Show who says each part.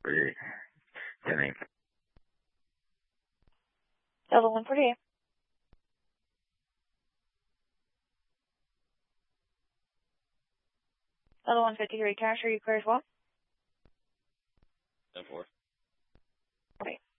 Speaker 1: for 10-8.
Speaker 2: Delta 148. Delta 153, cash, are you clear as well?
Speaker 1: 10-4.
Speaker 2: Okay.